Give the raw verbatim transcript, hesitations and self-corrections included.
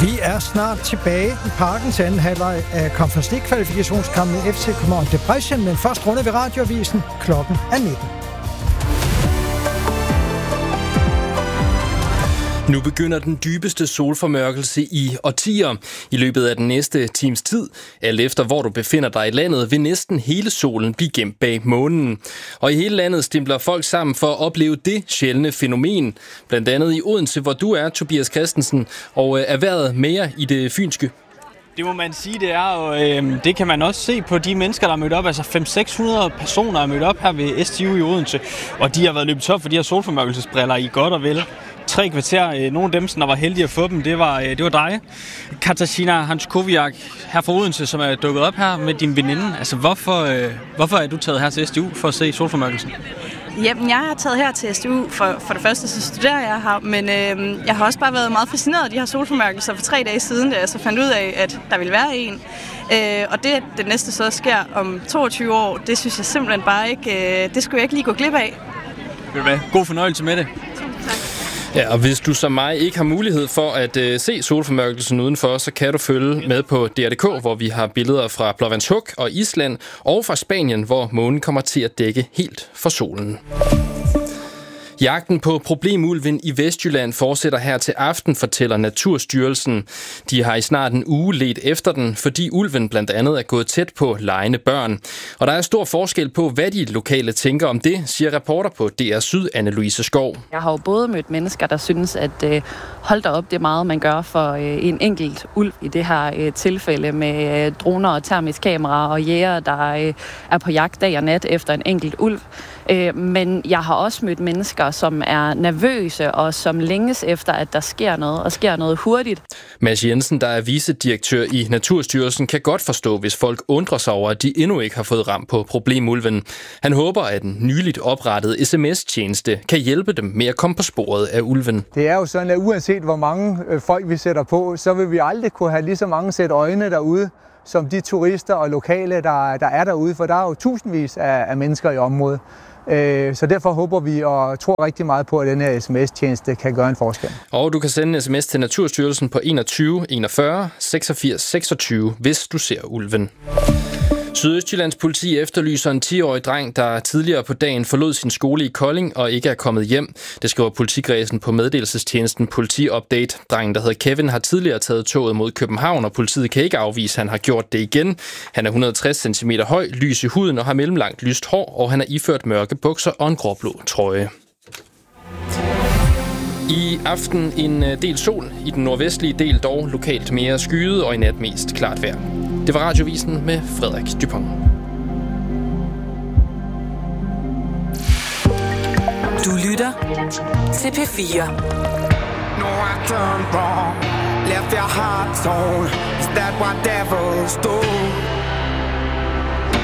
Vi er snart tilbage i parken til anden halvleg af Conference League-kvalifikationskampen F C København Debrecen, men først runde ved Radioavisen. Klokken er nitten. Nu begynder den dybeste solformørkelse i årtier. I løbet af den næste times tid, alt efter hvor du befinder dig i landet, vil næsten hele solen blive gemt bag månen. Og i hele landet stimpler folk sammen for at opleve det sjældne fænomen. Blandt andet i Odense, hvor du er, Tobias Christensen, og er vejret mere i det fynske. Det må man sige, det er, og øh, det kan man også se på de mennesker, der er mødt op. Altså fem til seks hundrede personer er mødt op her ved S T U i Odense, og de har været løbet op for de her solformørkelsesbriller i godt og vel tre kvarter. Nogle af dem, der var heldige at få dem, det var, det var dig, Katarzyna Hanczkowiak, her fra Odense, som er dukket op her med din veninde. Altså, hvorfor, øh, hvorfor er du taget her til S T U for at se solformørkelsen? Jamen, jeg har taget her til S T U. For, for det første, så studerer jeg her, men øh, jeg har også bare været meget fascineret af de her solformørkelser for tre dage siden, da jeg så fandt ud af, at der ville være en. Øh, og det, det næste så sker om toogtyve år, det synes jeg simpelthen bare ikke, øh, det skulle jeg ikke lige gå glip af. Ved du hvad? God fornøjelse med det. Ja, og hvis du som mig ikke har mulighed for at øh, se solformørkelsen udenfor, så kan du følge med på D R punktum D K, hvor vi har billeder fra Blåvandshuk og Island, og fra Spanien, hvor månen kommer til at dække helt for solen. Jagten på problemulven i Vestjylland fortsætter her til aften, fortæller Naturstyrelsen. De har i snart en uge ledt efter den, fordi ulven blandt andet er gået tæt på legende børn. Og der er stor forskel på, hvad de lokale tænker om det, siger reporter på D R Syd, Anne-Louise Skov. Jeg har jo både mødt mennesker, der synes, at øh, hold da op, det er meget, man gør for øh, en enkelt ulv i det her øh, tilfælde med øh, droner og termisk kamera og jæger, der øh, er på jagt dag og nat efter en enkelt ulv. Øh, men jeg har også mødt mennesker, som er nervøse og som længes efter, at der sker noget, og sker noget hurtigt. Mads Jensen, der er vicedirektør i Naturstyrelsen, kan godt forstå, hvis folk undrer sig over, at de endnu ikke har fået ramt på problemulven. Han håber, at en nyligt oprettet sms-tjeneste kan hjælpe dem med at komme på sporet af ulven. Det er jo sådan, at uanset hvor mange folk vi sætter på, så vil vi aldrig kunne have lige så mange sæt øjne derude, som de turister og lokale, der, der er derude, for der er jo tusindvis af, af mennesker i området. Så derfor håber vi og tror rigtig meget på, at den her sms-tjeneste kan gøre en forskel. Og du kan sende en sms til Naturstyrelsen på enogtyve enogfyrre seksogfirs seksogtyve, hvis du ser ulven. Sydøstjyllands politi efterlyser en ti-årig dreng, der tidligere på dagen forlod sin skole i Kolding og ikke er kommet hjem. Det skriver politikredsen på meddelelsestjenesten Politi Update. Drengen, der hedder Kevin, har tidligere taget toget mod København, og politiet kan ikke afvise, at han har gjort det igen. Han er et hundrede og tres centimeter høj, lys i huden og har mellemlangt lyst hår, og han er iført mørke bukser og en gråblå trøje. I aften en del sol, i den nordvestlige del dog lokalt mere skyet og i nat mest klart vejr. Det var Radiovisen med Frederik Dupont. Du lytter til P fire. No, I turned wrong, left your heart torn. Is that what devils do?